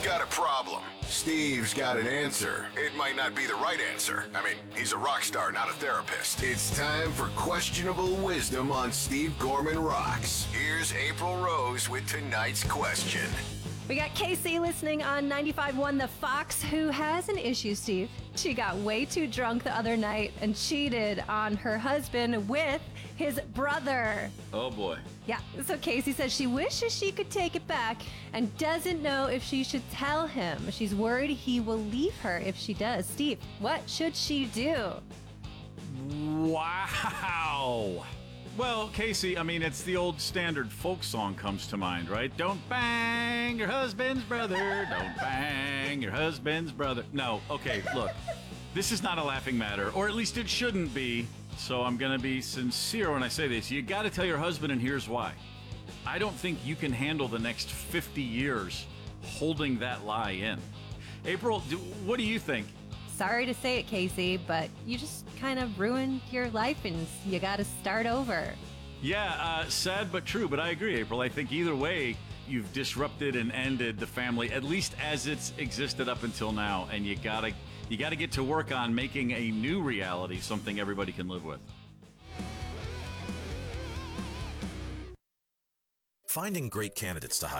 got a problem. Steve's got an answer. It might not be the right answer. I mean, he's a rock star, not a therapist. It's time for questionable wisdom on Steve Gorman Rocks. Here's April Rose with tonight's question. We got Casey listening on 95.1 The Fox, who has an issue, Steve. She got way too drunk the other night and cheated on her husband with his brother. Oh, boy. Yeah, so Casey says she wishes she could take it back and doesn't know if she should tell him. She's worried he will leave her if she does. Steve, what should she do? Wow. Well, Casey, I mean, it's the old standard folk song comes to mind, right? Don't bang your husband's brother. Don't bang your husband's brother. No, okay, look. This is not a laughing matter, or at least it shouldn't be. So I'm going to be sincere when I say this. You got to tell your husband, and here's why. I don't think you can handle the next 50 years holding that lie in. April, what do you think? Sorry to say it, Casey, but you just kind of ruined your life and you got to start over. Yeah, sad but true, but I agree, April. I think either way, you've disrupted and ended the family, at least as it's existed up until now, and you gotta get to work on making a new reality something everybody can live with. Finding great candidates to hire